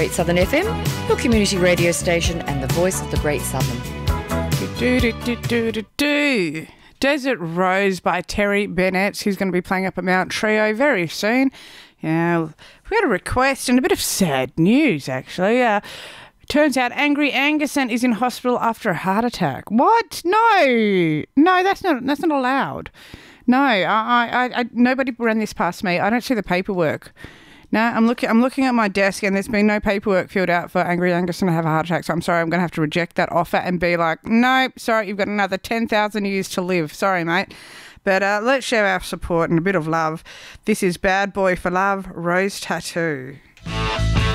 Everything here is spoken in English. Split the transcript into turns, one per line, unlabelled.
Great Southern FM, your community radio station and the voice of the Great Southern.
Desert Rose by Terry Bennett. He's going to be playing up at Mount Trio very soon. Yeah, we had a request and a bit of sad news, actually. Turns out Angry Anguson is in hospital after a heart attack. What? No, that's not allowed. No, I nobody ran this past me. I don't see the paperwork. No, I'm looking at my desk and there's been no paperwork filled out for Angry Anguson to have a heart attack. So I'm sorry, I'm going to have to reject that offer and be like, no, sorry, you've got another 10,000 years to live. Sorry, mate. But let's show our support and a bit of love. This is Bad Boy for Love, Rose Tattoo.